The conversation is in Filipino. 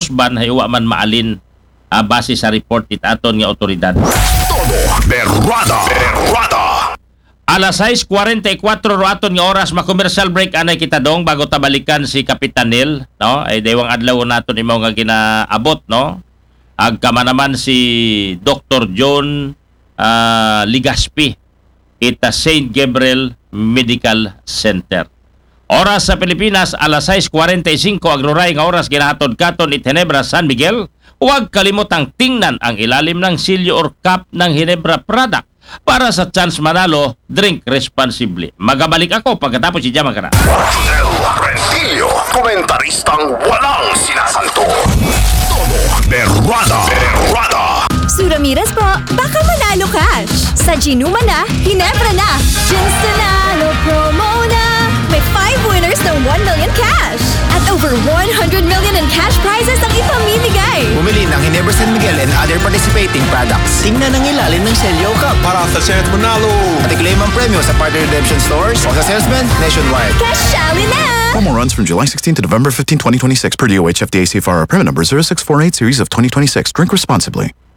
husband haywa man maalin base sa report itaton nga otoridad. Todo Berrada. Alas 6:44 aton nga oras ma-commercial break anay kita dong bago tabalikan si Kapitan Nel, no? Ay dewang adlaw naton imo nga ginaabot, no? Agkama naman si Dr. John Ligaspi ita St. Gabriel Medical Center. Oras sa Pilipinas alas 6:45 agruray nga oras ginahatod katon it Ginebra San Miguel. Huwag kalimutang tingnan ang ilalim ng silyo or cup ng Ginebra product para sa chance manalo. Drink responsibly. Magabalik ako pagkatapos si Jama Kana. Del Rentillo, komentaristang walang sinasanto. Todo Berrada. Suramiras po, baka manalo cash. Sa Ginuma na, Ginebra na. Gins Nanalo promo na. May 5 winners ng 1 million cash. At over 100 million in cash prizes ang ipamimigay. Bumili ng Ginebra San Miguel and other participating products. Tingnan ang ilalim ng Celio Cup para sa chance manalo. At i-claim ang premyo sa partner redemption stores o sa salesman nationwide. Cashali na! Promo runs from July 16 to November 15, 2026 per DOH FDA CFR permit number 0648 series of 2026. Drink responsibly.